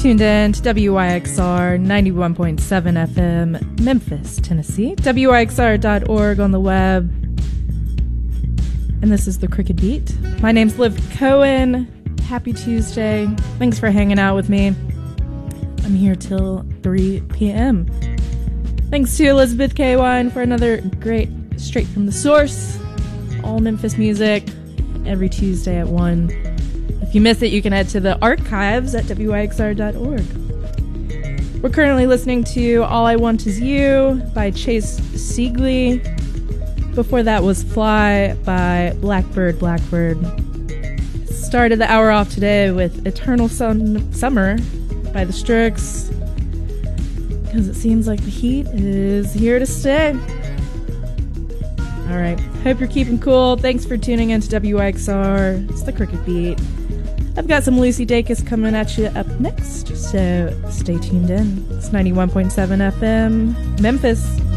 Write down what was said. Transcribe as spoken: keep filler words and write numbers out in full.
tuned in to W Y X R ninety-one point seven F M, Memphis, Tennessee. W Y X R dot org on the web. And this is the Crooked Beat. My name's Liv Cohen. Happy Tuesday. Thanks for hanging out with me. I'm here till three p.m. Thanks to Elizabeth K. Wine for another great Straight from the Source. All Memphis music every Tuesday at one. If you miss it, you can head to the archives at W Y X R dot org. We're currently listening to All I Want Is You by Chase Siegley. Before that was Fly by Blackbird Blackbird. Started the hour off today with Eternal Sun- Summer by The Strokes, because it seems like the heat is here to stay. Alright, hope you're keeping cool. Thanks for tuning in to W Y X R. It's the Crooked Beat. I've got some Lucy Dacus coming at you up next, so stay tuned in. It's ninety-one point seven F M, Memphis.